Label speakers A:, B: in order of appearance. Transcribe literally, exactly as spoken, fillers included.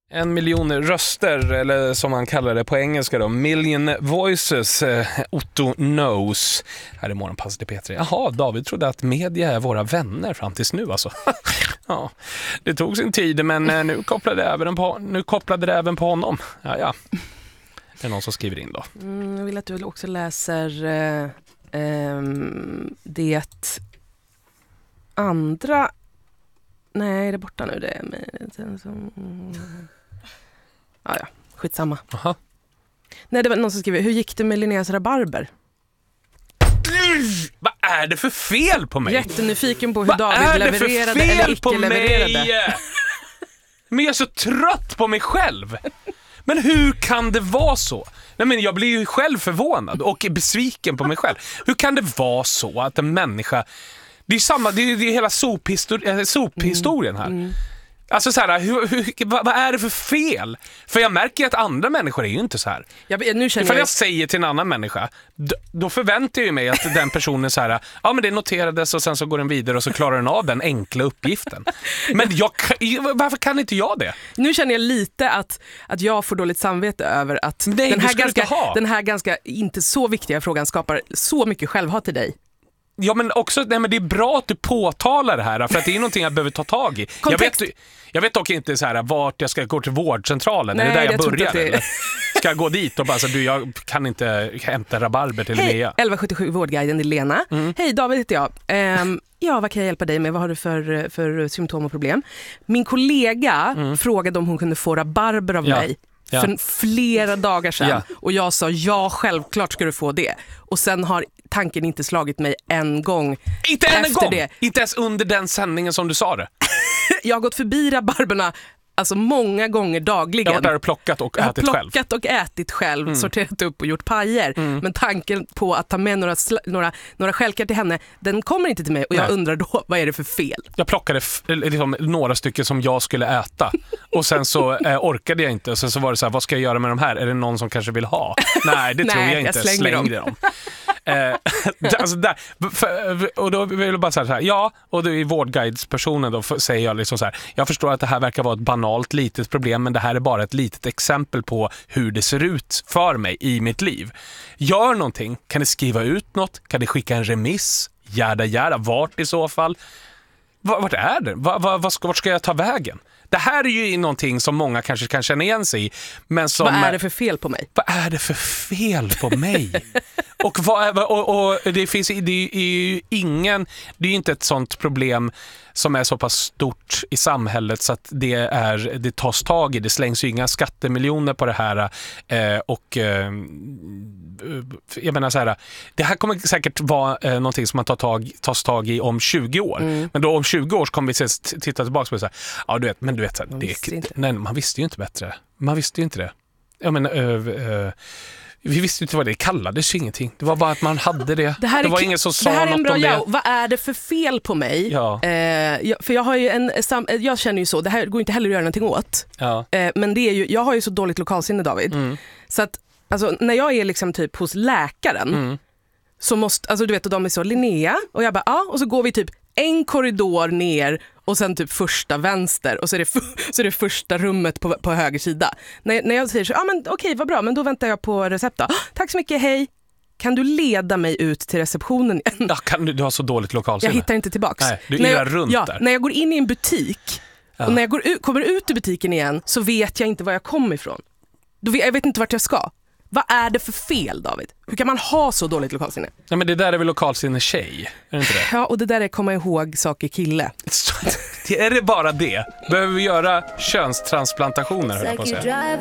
A: En miljon röster, eller som man kallar det på engelska då, million voices, eh, Otto Knows. Här är Morgonpasset i P tre. Jaha, David trodde att media är våra vänner fram tills nu alltså. Ja, det tog sin tid, men eh, nu, kopplade det även på, nu kopplade det även på honom. Ja, ja. Det är någon som skriver in då.
B: Mm, jag vill att du också läser eh, eh, det andra... Nej, det är borta nu. Det är med... Ja, ja. Skitsamma.
A: Aha.
B: Nej, det var någon som skrev, hur gick det med Linneas rabarber?
A: Vad är det för fel på mig?
B: Jättenyfiken på hur
A: Vad
B: David levererade eller icke levererade.
A: Men jag är så trött på mig själv. Men hur kan det vara så? Nej, men jag blir ju själv förvånad och besviken på mig själv. Hur kan det vara så att en människa... Det är samma, det är, det är hela sophistor- sophistorien här. Mm. Alltså så här, hur, hur, vad, vad är det för fel? För jag märker att andra människor är ju inte så här.
B: Jag, nu känner
A: Ifall jag...
B: jag
A: säger till en annan människa, då, då förväntar jag mig att den personen så här, ja men det noterades och sen så går den vidare och så klarar den av den enkla uppgiften. Men jag, varför kan inte jag det?
B: Nu känner jag lite att, att jag får dåligt samvete över att
A: Nej,
B: den, här ganska, den här ganska inte så viktiga frågan skapar så mycket självhat till dig.
A: Ja, men också, nej, men det är bra att du påtalar det här, för att det är någonting jag behöver ta tag i. Jag vet, jag vet dock inte så här, vart jag ska gå till vårdcentralen. Nej, är det där jag, jag börjar? Det... Eller? Ska jag gå dit och bara så, du, jag kan inte hämta rabarber till
B: Hej,
A: Linnea.
B: elva sjuttiosju Vårdguiden, det är Lena. Mm. Hej, David heter jag. Um, ja, vad kan jag hjälpa dig med? Vad har du för, för symptom och problem? Min kollega mm. frågade om hon kunde få rabarber av ja. mig. Ja. För flera dagar sedan. Ja. Och jag sa, ja, självklart ska du få det. Och sen har tanken inte slagit mig en gång.
A: Inte en
B: efter
A: gång?
B: Det.
A: Inte ens under den sändningen som du sa det?
B: Jag har gått förbi rabarberna alltså många gånger dagligen.
A: Jag har där och plockat och
B: jag
A: ätit
B: har
A: själv.
B: plockat och ätit själv, mm. sorterat upp och gjort pajer. Mm. Men tanken på att ta med några, sl- några, några skälkar till henne, den kommer inte till mig. Och jag Nej. undrar då, vad är det för fel?
A: Jag plockade f- liksom, några stycken som jag skulle äta. Och sen så eh, orkade jag inte. Och sen så var det så här, vad ska jag göra med de här? Är det någon som kanske vill ha? Nej, det
B: Nej,
A: tror jag inte.
B: Jag slängde,
A: slängde
B: dem.
A: dem. eh, alltså där, för, och då vill jag bara säga så här, ja, och då i Vårdguidespersonen då säger jag liksom så här, jag förstår att det här verkar vara ett banalt litet problem, men det här är bara ett litet exempel på hur det ser ut för mig i mitt liv. Gör någonting, kan ni skriva ut något? Kan ni skicka en remiss? Gärda, gärda, vart i så fall? Vart är det? Vart, vart, ska, vart ska jag ta vägen? Det här är ju någonting som många kanske kan känna igen sig i. Men som,
B: vad är det för fel på mig?
A: Vad är det för fel på mig? och, vad, och, och det finns det är ju ingen, det är ju inte ett sånt problem som är så pass stort i samhället så att det, är, det tas tag i. Det slängs ju inga skattemiljoner på det här. Eh, och eh, jag menar så här, det här kommer säkert vara eh, någonting som man tar tag, tas tag i om tjugo år. Mm. Men då om tjugo år så kommer vi se, titta tillbaka på så här, ja du vet, men du vet så här, det, visste nej, man visste ju inte bättre. Man visste ju inte det. Jag menar, ö, ö, vi visste ju inte vad det kallades, ingenting. Det var bara att man hade det. Det, här det var ingen som sa något om det.
B: Jag. Vad är det för fel på mig?
A: Ja.
B: Eh, jag, för jag har ju en jag känner ju så, det här går inte heller att göra någonting åt.
A: Ja.
B: Eh, men det är ju, jag har ju så dåligt lokalsinne, David. Mm. Så att alltså, när jag är liksom typ hos läkaren mm. så måste, alltså du vet, och de är så, Linnea, och jag bara, ja, och så går vi typ en korridor ner och sen typ första vänster och så är det, f- så är det första rummet på, på höger sida. När, när jag säger så, ja men okej, vad bra, men då väntar jag på recept då. Oh, tack så mycket, hej. Kan du leda mig ut till receptionen igen?
A: Ja, kan du, du har så dåligt lokalsinne.
B: Jag hittar inte tillbaks.
A: Nej, du irrar runt
B: ja,
A: där.
B: När jag går in i en butik ja. och när jag går ut, kommer ut ur butiken igen så vet jag inte var jag kommer ifrån. Då vet, jag vet inte vart jag ska. Vad är det för fel, David? Hur kan man ha så dåligt lokalsinne?
A: Ja, men det där är väl lokalsinne tjej, är det inte det?
B: Ja, och det där är komma ihåg saker kille.
A: Är det bara det? Behöver vi göra könstransplantationer, höll jag på att säga.